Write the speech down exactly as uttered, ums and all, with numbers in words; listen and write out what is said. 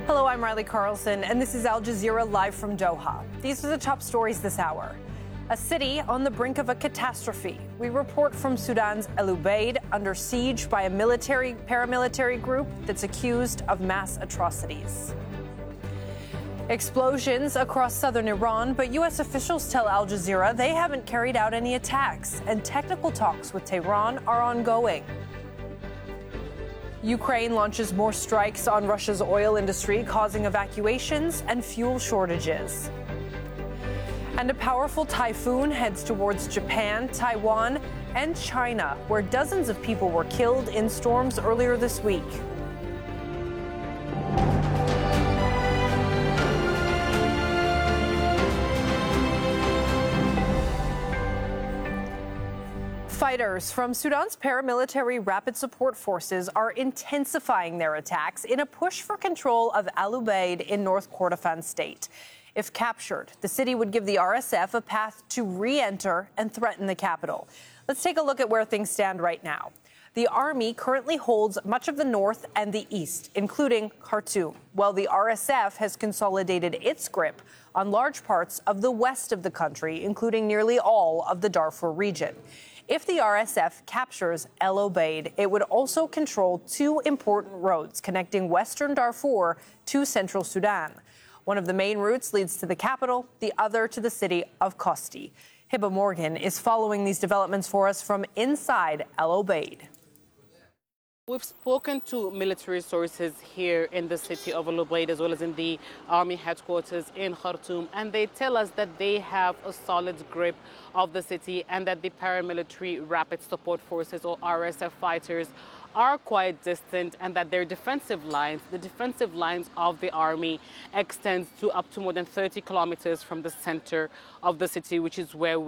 Hello, I'm Riley Carlson, and this is Al Jazeera live from Doha. These are the top stories this hour. A city on the brink of a catastrophe. We report from Sudan's El Ubaid, under siege by a military paramilitary group that's accused of mass atrocities. Explosions across southern Iran, but U S officials tell Al Jazeera they haven't carried out any attacks, and technical talks with Tehran are ongoing. Ukraine launches more strikes on Russia's oil industry, causing evacuations and fuel shortages. And a powerful typhoon heads towards Japan, Taiwan, and China, where dozens of people were killed in storms earlier this week. Fighters from Sudan's paramilitary rapid support forces are intensifying their attacks in a push for control of Al Ubaid in North Kordofan state. If captured, the city would give the R S F a path to re-enter and threaten the capital. Let's take a look at where things stand right now. The army currently holds much of the north and the east, including Khartoum, while the R S F has consolidated its grip on large parts of the west of the country, including nearly all of the Darfur region. If the R S F captures El Ubaid, it would also control two important roads connecting western Darfur to central Sudan. One of the main routes leads to the capital, the other to the city of Kosti. Hiba Morgan is following these developments for us from inside El Ubaid. We've spoken to military sources here in the city of Al Ubaid as well as in the army headquarters in Khartoum, and they tell us that they have a solid grip of the city and that the paramilitary rapid support forces, or R S F fighters, are quite distant, and that their defensive lines, the defensive lines of the army, extends to up to more than thirty kilometers from the center of the city, which is where we